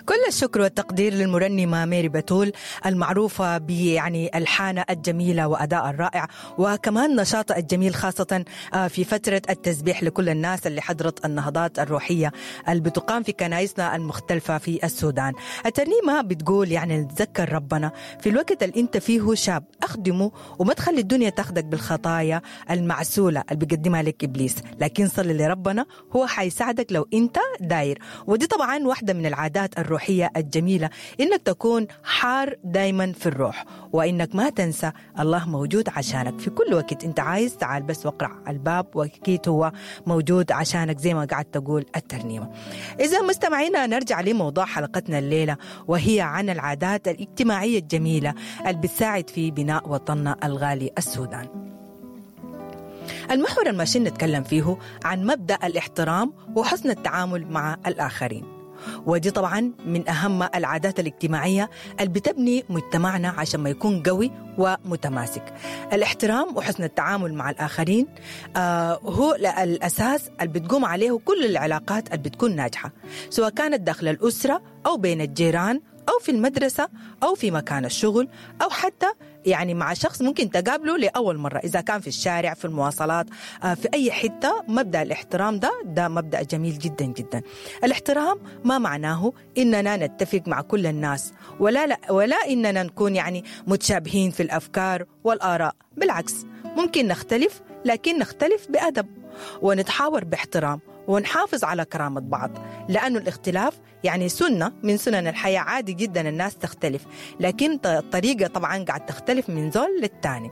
كل الشكر والتقدير للمرنمة ميري بتول المعروفة يعني ألحانها الجميلة وأداء الرائع وكمان نشاطها الجميل خاصة في فترة التسبيح لكل الناس اللي حضرت النهضات الروحية اللي بتقام في كنائسنا المختلفة في السودان. الترنيمة بتقول يعني نتذكر ربنا في الوقت اللي انت فيه شاب، أخدمه وما تخلي الدنيا تاخدك بالخطايا المعسولة اللي بيقدمها لك إبليس، لكن صلي لربنا هو حيساعدك لو انت داير. ودي طبعا واحدة من العادات الروحية الجميلة، إنك تكون حار دايما في الروح، وإنك ما تنسى الله موجود عشانك في كل وقت أنت عايز. تعال بس واقرع الباب وأكيد هو موجود عشانك زي ما قاعد تقول الترنيمة. إذا مستمعينا نرجع لموضوع حلقتنا الليلة، وهي عن العادات الاجتماعية الجميلة اللي بتساعد في بناء وطننا الغالي السودان. المحور اللي ماشيين نتكلم فيه عن مبدأ الاحترام وحسن التعامل مع الآخرين، ودي طبعا من أهم العادات الاجتماعية اللي بتبني مجتمعنا عشان ما يكون قوي ومتماسك. الاحترام وحسن التعامل مع الآخرين هو الأساس اللي بتقوم عليه كل العلاقات اللي بتكون ناجحة، سواء كانت داخل الأسرة أو بين الجيران أو في المدرسة أو في مكان الشغل أو حتى يعني مع شخص ممكن تقابله لأول مرة، إذا كان في الشارع في المواصلات في أي حتة. مبدأ الاحترام ده مبدأ جميل جدا جدا. الاحترام ما معناه إننا نتفق مع كل الناس ولا إننا نكون يعني متشابهين في الأفكار والآراء، بالعكس ممكن نختلف لكن نختلف بأدب ونتحاور باحترام ونحافظ على كرامة بعض، لأنه الاختلاف يعني سنة من سنن الحياة. عادي جدا الناس تختلف، لكن الطريقة طبعا قاعد تختلف من زول للتاني.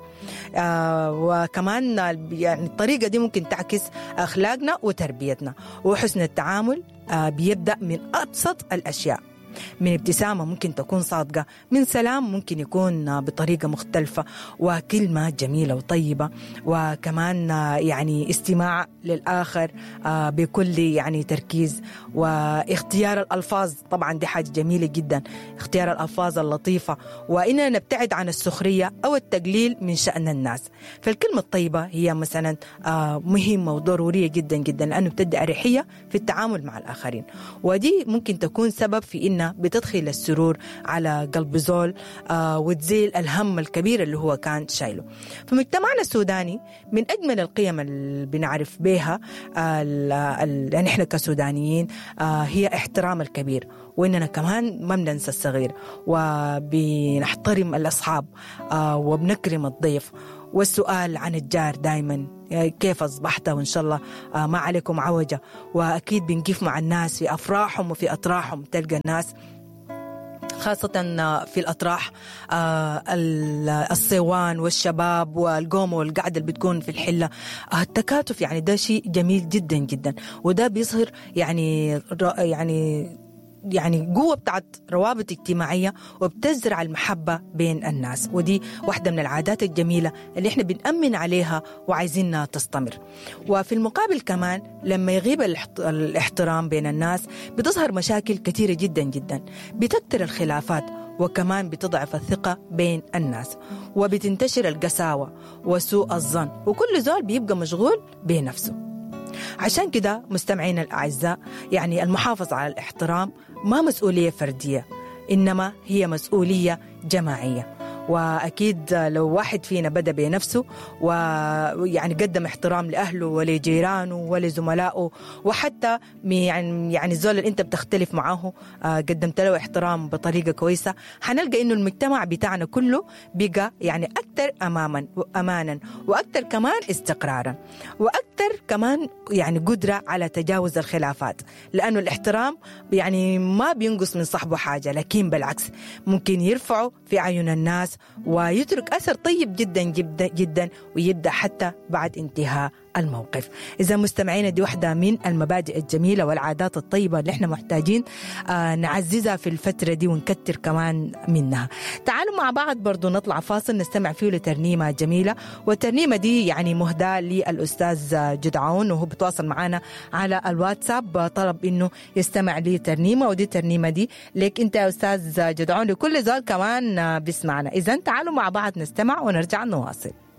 وكمان يعني الطريقة دي ممكن تعكس أخلاقنا وتربيتنا. وحسن التعامل بيبدأ من أبسط الأشياء، من ابتسامة ممكن تكون صادقة، من سلام ممكن يكون بطريقة مختلفة، وكلمة جميلة وطيبة، وكمان يعني استماع للآخر بكل يعني تركيز، واختيار الألفاظ طبعا دي حاجة جميلة جدا، اختيار الألفاظ اللطيفة، وإننا نبتعد عن السخرية أو التقليل من شأن الناس. فالكلمة الطيبة هي مثلا مهمة وضرورية جدا جدا، لأنه بتدي أريحية في التعامل مع الآخرين، ودي ممكن تكون سبب في إن بتدخل السرور على قلب زول وتزيل الهم الكبير اللي هو كان شايله. في مجتمعنا السوداني من أجمل القيم اللي بنعرف بها نحن كسودانيين هي احترام الكبير، وإننا كمان ما بننسى الصغير، وبنحترم الأصحاب وبنكرم الضيف، والسؤال عن الجار دايما كيف أصبحت وإن شاء الله ما عليكم عوجة. وأكيد بنقف مع الناس في أفراحهم وفي أطراحهم. تلقى الناس خاصة في الأطراح الصيوان والشباب والقوم والقعدة اللي بتكون في الحلة، التكاتف يعني ده شيء جميل جدا جدا، وده بيظهر يعني قوة بتاعت روابط اجتماعية، وبتزرع المحبة بين الناس. ودي واحدة من العادات الجميلة اللي احنا بنأمن عليها وعايزينها تستمر. وفي المقابل كمان لما يغيب الاحترام بين الناس بتظهر مشاكل كثيرة جدا جدا، بتكتر الخلافات، وكمان بتضعف الثقة بين الناس، وبتنتشر القساوة وسوء الظن، وكل زول بيبقى مشغول بنفسه. عشان كده مستمعين الأعزاء، يعني المحافظة على الاحترام ما مسؤولية فردية، إنما هي مسؤولية جماعية. وأكيد لو واحد فينا بدأ بنفسه ويعني قدم احترام لأهله ولجيرانه ولزملائه، وحتى يعني الزول اللي أنت بتختلف معه قدمت له احترام بطريقة كويسة، حنلقى إنه المجتمع بتاعنا كله بقى يعني أكثر أمانا وأكثر كمان استقرارا، وأكثر كمان يعني قدرة على تجاوز الخلافات، لأنه الاحترام يعني ما بينقص من صاحبه حاجة، لكن بالعكس ممكن يرفعه في عيون الناس ويترك أثر طيب جدا جدا جدا، ويبدأ حتى بعد انتهاء الموقف. إذا مستمعين دي واحدة من المبادئ الجميلة والعادات الطيبة اللي احنا محتاجين نعززها في الفترة دي ونكتر كمان منها. تعالوا مع بعض برضو نطلع فاصل نستمع فيه لترنيمة جميلة، والترنيمة دي يعني مهداة للأستاذ جدعون، وهو بتواصل معنا على الواتساب طلب إنه يستمع لي ترنيمة، ودي الترنيمة دي ليك أنت يا أستاذ جدعون، لكل زول كمان بيسمعنا. إذن تعالوا مع بعض نستمع ونرجع نواصل.